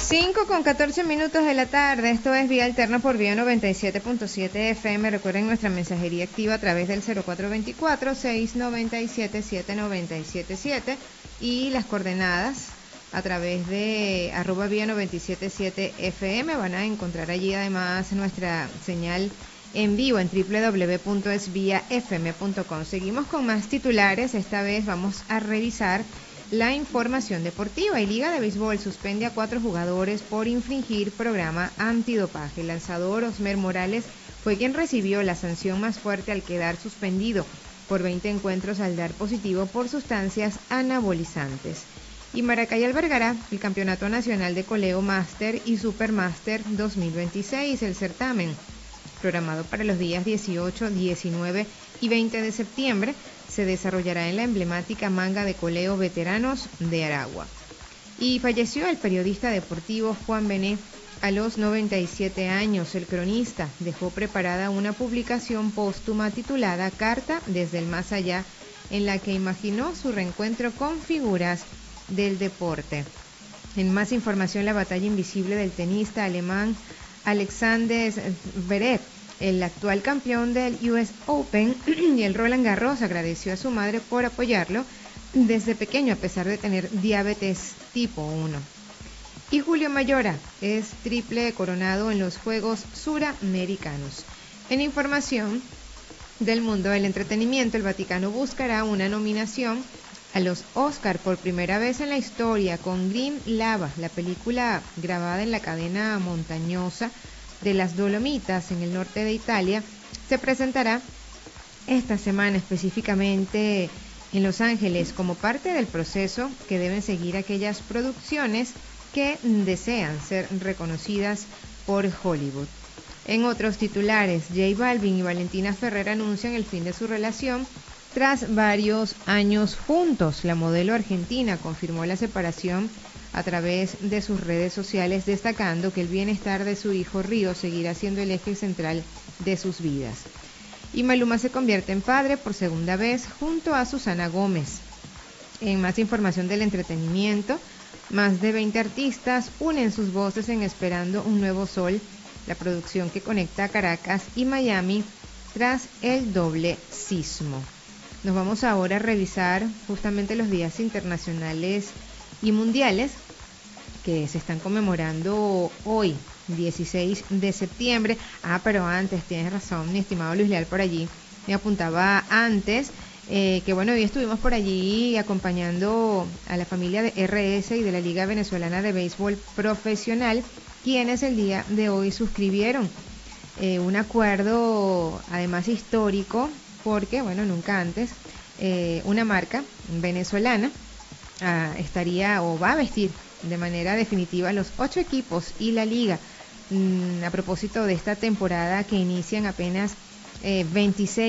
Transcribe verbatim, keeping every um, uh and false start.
cinco con catorce minutos de la tarde, esto es Vía Alterna por Vía noventa y siete punto siete F M. Recuerden nuestra mensajería activa a través del cero cuatro dos cuatro, seis nueve siete, siete nueve siete siete y las coordenadas a través de arroba Vía noventa y siete punto siete F M. Van a encontrar allí además nuestra señal en vivo en doble u doble u doble u punto es vía f m punto com. Seguimos con más titulares, esta vez vamos a revisar la información deportiva. Y Liga de Béisbol suspende a cuatro jugadores por infringir programa antidopaje. El lanzador Osmer Morales fue quien recibió la sanción más fuerte al quedar suspendido por veinte encuentros al dar positivo por sustancias anabolizantes. Y Maracay albergará el Campeonato Nacional de Coleo Master y Supermaster dos mil veintiséis. El certamen, programado para los días dieciocho, diecinueve y veinte de septiembre, se desarrollará en la emblemática Manga de Coleo Veteranos de Aragua. Y falleció el periodista deportivo Juan Bené a los noventa y siete años. El cronista dejó preparada una publicación póstuma titulada Carta desde el Más Allá, en la que imaginó su reencuentro con figuras del deporte. En más información, la batalla invisible del tenista alemán Alexander Zverev, el actual campeón del U S Open y el Roland Garros, agradeció a su madre por apoyarlo desde pequeño a pesar de tener diabetes tipo uno. Y Julio Mayora es triple coronado en los Juegos Suramericanos. En información del mundo del entretenimiento, el Vaticano buscará una nominación a los Oscar por primera vez en la historia con Green Lava, la película grabada en la cadena montañosa de las Dolomitas en el norte de Italia. Se presentará esta semana específicamente en Los Ángeles como parte del proceso que deben seguir aquellas producciones que desean ser reconocidas por Hollywood. En otros titulares, J Balvin y Valentina Ferrer anuncian el fin de su relación tras varios años juntos. La modelo argentina confirmó la separación a través de sus redes sociales, destacando que el bienestar de su hijo Río seguirá siendo el eje central de sus vidas. Y Maluma se convierte en padre por segunda vez junto a Susana Gómez. En más información del entretenimiento, más de veinte artistas unen sus voces en Esperando un Nuevo Sol, la producción que conecta Caracas y Miami tras el doble sismo. Nos vamos ahora a revisar justamente los días internacionales y mundiales que se están conmemorando hoy, dieciséis de septiembre. Ah, pero antes, tienes razón, mi estimado Luis Leal por allí me apuntaba antes, eh, que bueno, hoy estuvimos por allí acompañando a la familia de R S y de la Liga Venezolana de Béisbol Profesional, quienes el día de hoy suscribieron eh, un acuerdo además histórico, porque bueno, nunca antes eh, una marca venezolana ah, estaría o va a vestir de manera definitiva los ocho equipos y la liga, mm, a propósito de esta temporada que inician apenas eh, veintiséis